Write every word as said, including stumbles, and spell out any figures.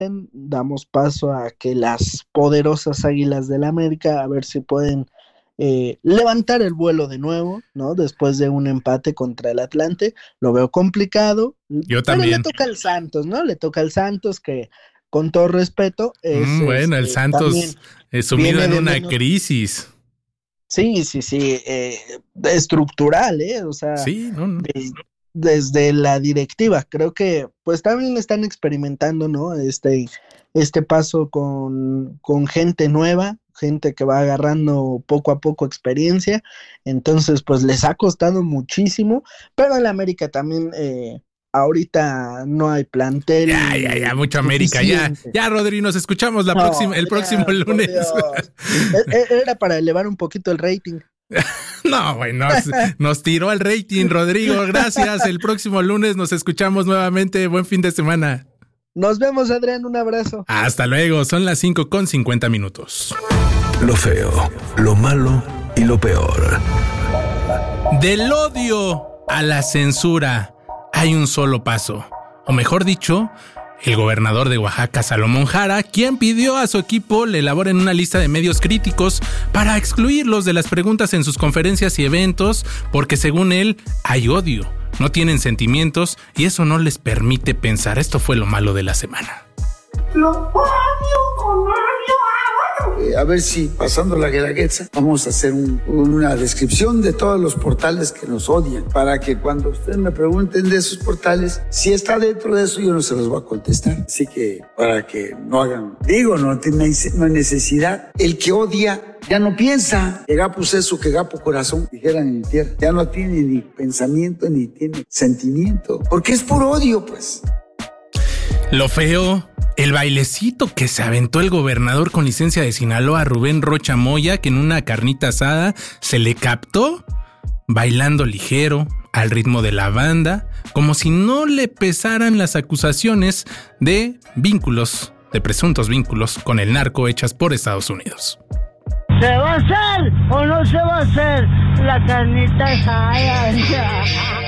damos paso a que las poderosas Águilas del América, a ver si pueden eh, levantar el vuelo de nuevo, ¿no? Después de un empate contra el Atlante. Lo veo complicado. Yo también. Pero le toca al Santos, ¿no? Le toca al Santos que, con todo respeto, es, mm, bueno, el este, Santos es sumido en una menos... crisis. Sí, sí, sí, eh, estructural, ¿eh? O sea, sí, no, no. De, desde la directiva, creo que pues también están experimentando, ¿no? Este, este paso con, con gente nueva, gente que va agarrando poco a poco experiencia, entonces pues les ha costado muchísimo, pero en la América también... Eh, ahorita no hay plantel. Ya, ya, ya, mucho América, ya, ya, Rodri, nos escuchamos la no, próxima, el ya, próximo lunes. Era para elevar un poquito el rating. No, güey, nos, nos tiró el rating, Rodrigo, gracias. El próximo lunes nos escuchamos nuevamente. Buen fin de semana. Nos vemos, Adrián, un abrazo. Hasta luego, son las cinco con cincuenta minutos. Lo feo, lo malo y lo peor. Del odio a la censura hay un solo paso, o mejor dicho, el gobernador de Oaxaca, Salomón Jara, quien pidió a su equipo le elaboren una lista de medios críticos para excluirlos de las preguntas en sus conferencias y eventos, porque según él hay odio, no tienen sentimientos y eso no les permite pensar. Esto fue lo malo de la semana. Lo odio con odio. Eh, a ver si, pasando la guelaguetza, vamos a hacer un, una descripción de todos los portales que nos odian, para que cuando ustedes me pregunten de esos portales, si está dentro de eso, yo no se los voy a contestar. Así que, para que no hagan, digo, no, tiene, no hay necesidad. El que odia ya no piensa. Que gapo es eso, que gapo corazón, dijeran en mi tierra. Ya no tiene ni pensamiento, ni tiene sentimiento, porque es por odio, pues. Lo feo, el bailecito que se aventó el gobernador con licencia de Sinaloa, Rubén Rocha Moya, que en una carnita asada se le captó bailando ligero, al ritmo de la banda, como si no le pesaran las acusaciones de vínculos, de presuntos vínculos con el narco hechas por Estados Unidos. ¿Se va a hacer o no se va a hacer la carnita asada?